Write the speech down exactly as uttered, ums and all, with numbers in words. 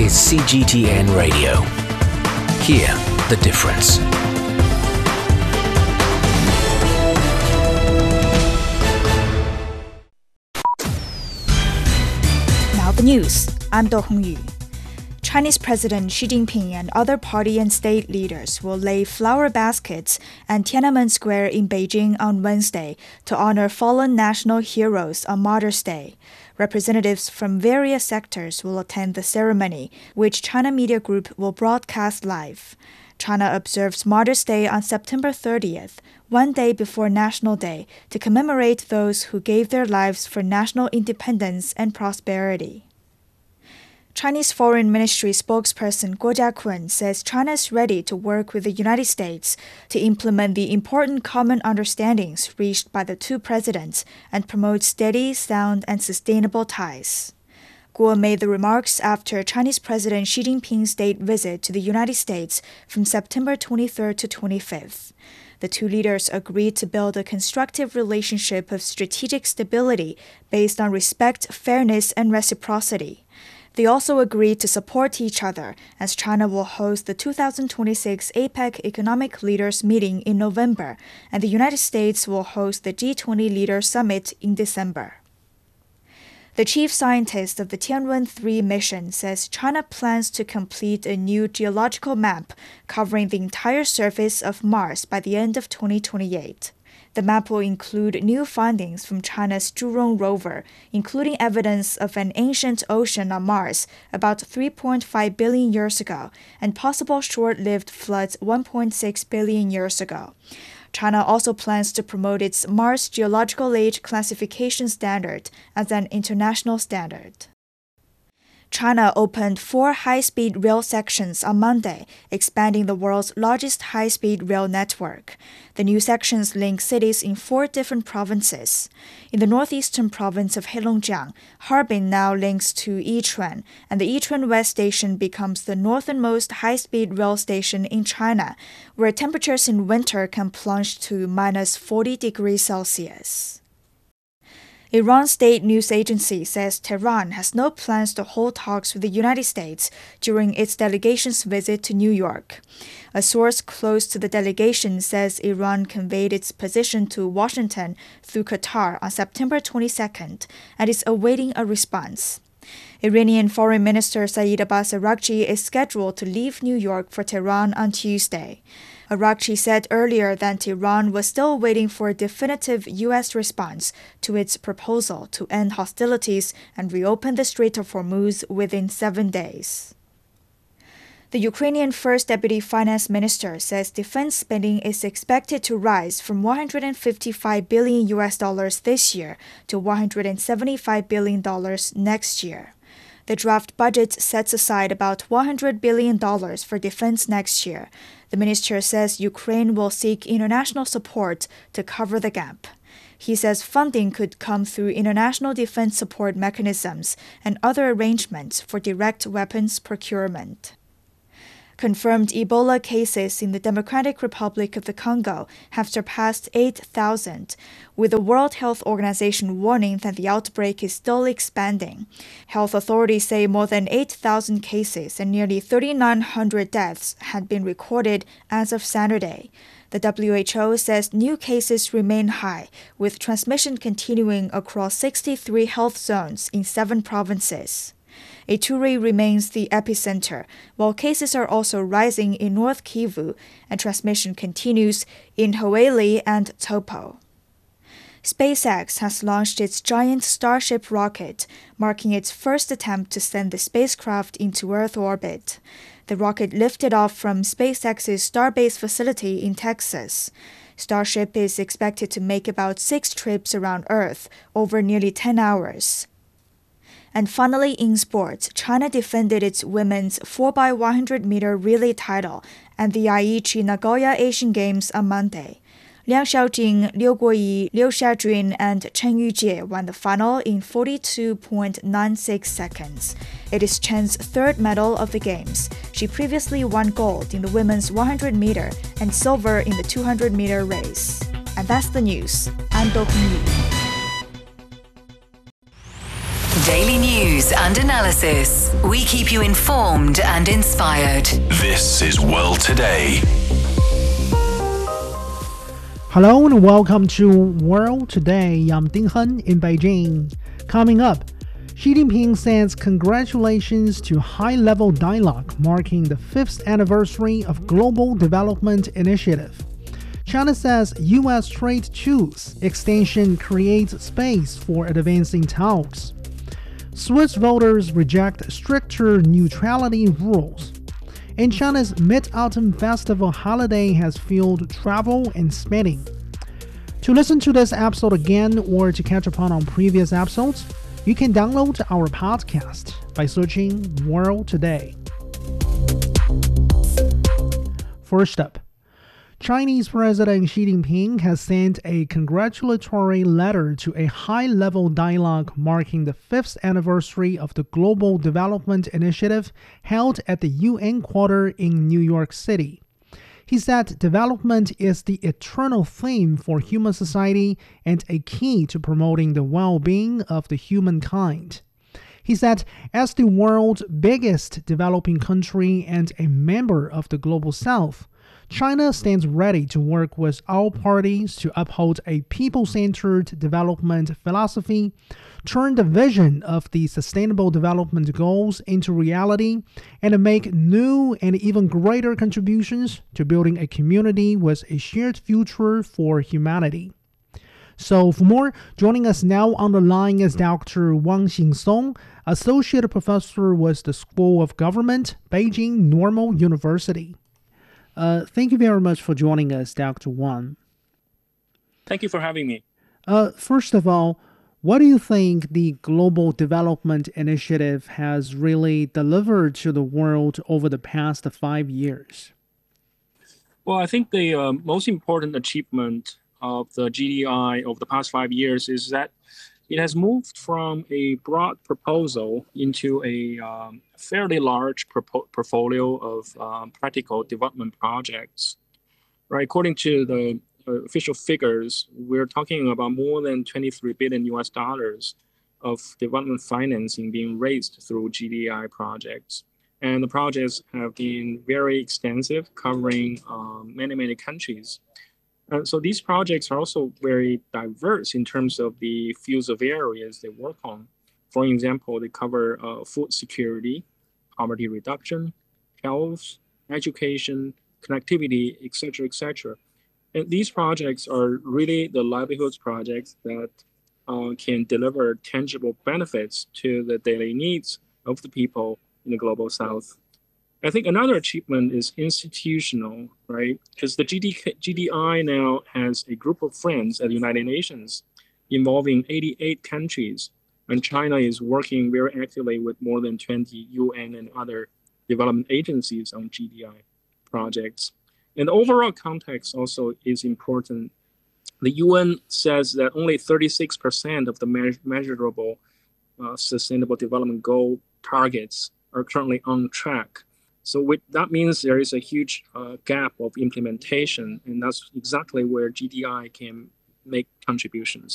is C G T N Radio. Hear the difference. Now the news. I'm Do Hongyu. Chinese President Xi Jinping and other party and state leaders will lay flower baskets at Tiananmen Square in Beijing on Wednesday to honor fallen national heroes on Martyrs' Day. Representatives from various sectors will attend the ceremony, which China Media Group will broadcast live. China observes Martyrs' Day on September thirtieth, one day before National Day, to commemorate those who gave their lives for national independence and prosperity. Chinese Foreign Ministry spokesperson Guo Jiakun says China is ready to work with the United States to implement the important common understandings reached by the two presidents and promote steady, sound, and sustainable ties. Guo made the remarks after Chinese President Xi Jinping's state visit to the United States from September twenty-third to twenty-fifth. The two leaders agreed to build a constructive relationship of strategic stability based on respect, fairness, and reciprocity. They also agreed to support each other as China will host the two thousand twenty-six APEC Economic Leaders Meeting in November, and the United States will host the G twenty Leaders Summit in December. The chief scientist of the Tianwen three mission says China plans to complete a new geological map covering the entire surface of Mars by the end of twenty twenty-eight. The map will include new findings from China's Zhurong rover, including evidence of an ancient ocean on Mars about three point five billion years ago and possible short-lived floods one point six billion years ago. China also plans to promote its Mars Geological Age Classification Standard as an international standard. China opened four high-speed rail sections on Monday, expanding the world's largest high-speed rail network. The new sections link cities in four different provinces. In the northeastern province of Heilongjiang, Harbin now links to Yichuan, and the Yichuan West Station becomes the northernmost high-speed rail station in China, where temperatures in winter can plunge to minus forty degrees Celsius. Iran's state news agency says Tehran has no plans to hold talks with the United States during its delegation's visit to New York. A source close to the delegation says Iran conveyed its position to Washington through Qatar on September twenty-second and is awaiting a response. Iranian Foreign Minister Saeed Abbas Araghchi is scheduled to leave New York for Tehran on Tuesday. Araghchi said earlier that Iran was still waiting for a definitive U S response to its proposal to end hostilities and reopen the Strait of Hormuz within seven days. The Ukrainian First Deputy Finance Minister says defense spending is expected to rise from one hundred fifty-five billion U S dollars this year to one hundred seventy-five billion dollars next year. The draft budget sets aside about one hundred billion dollars for defense next year. The minister says Ukraine will seek international support to cover the gap. He says funding could come through international defense support mechanisms and other arrangements for direct weapons procurement. Confirmed Ebola cases in the Democratic Republic of the Congo have surpassed eight thousand, with the World Health Organization warning that the outbreak is still expanding. Health authorities say more than eight thousand cases and nearly three thousand nine hundred deaths had been recorded as of Saturday. The W H O says new cases remain high, with transmission continuing across sixty-three health zones in seven provinces. Ituri remains the epicenter, while cases are also rising in North Kivu, and transmission continues in Hoeli and Topo. SpaceX has launched its giant Starship rocket, marking its first attempt to send the spacecraft into Earth orbit. The rocket lifted off from SpaceX's Starbase facility in Texas. Starship is expected to make about six trips around Earth over nearly ten hours. And finally, in sports, China defended its women's four by one hundred meter relay title at the Aichi Nagoya Asian Games on Monday. Liang Xiaojing, Liu Guoyi, Liu Xiajun, and Chen Yujie won the final in forty-two point nine six seconds. It is Chen's third medal of the Games. She previously won gold in the women's one hundred meter and silver in the two hundred meter race. And that's the news. I'm Do Hongyu. Daily News. News and analysis. We keep you informed and inspired. This is World Today. Hello and welcome to World Today. I'm Ding Hen in Beijing. Coming up, Xi Jinping sends congratulations to high-level dialogue marking the fifth anniversary of Global Development Initiative. China says U S trade truce extension creates space for advancing talks. Swiss voters reject stricter neutrality rules. And China's Mid-Autumn Festival holiday has fueled travel and spending. To listen to this episode again or to catch up on previous episodes, you can download our podcast by searching World Today. First up, Chinese President Xi Jinping has sent a congratulatory letter to a high-level dialogue marking the fifth anniversary of the Global Development Initiative held at the U N Quarter in New York City. He said development is the eternal theme for human society and a key to promoting the well-being of the humankind. He said, as the world's biggest developing country and a member of the Global South, China stands ready to work with all parties to uphold a people-centered development philosophy, turn the vision of the Sustainable Development Goals into reality, and make new and even greater contributions to building a community with a shared future for humanity. So for more, joining us now on the line is Doctor Wang Xingsong, Associate Professor with the School of Government, Beijing Normal University. Uh, thank you very much for joining us, Doctor Wang. Thank you for having me. Uh, first of all, what do you think the Global Development Initiative has really delivered to the world over the past five years? Well, I think the uh, most important achievement of the G D I over the past five years is that it has moved from a broad proposal into a um, fairly large propo- portfolio of um, practical development projects. Right, according to the uh, official figures, we're talking about more than twenty-three billion U S dollars of development financing being raised through G D I projects. And the projects have been very extensive, covering um, many, many countries. Uh, so these projects are also very diverse in terms of the fields of areas they work on. For example, they cover uh, food security, poverty reduction, health, education, connectivity, et cetera, et cetera. And these projects are really the livelihoods projects that uh, can deliver tangible benefits to the daily needs of the people in the Global South. I think another achievement is institutional, right? Because the G D, G D I now has a group of friends at the United Nations involving eighty-eight countries, and China is working very actively with more than twenty U N and other development agencies on G D I projects. And the overall context also is important. The U N says that only thirty-six percent of the me- measurable uh, Sustainable Development Goal targets are currently on track. So with, that means there is a huge uh, gap of implementation, and that's exactly where G D I can make contributions.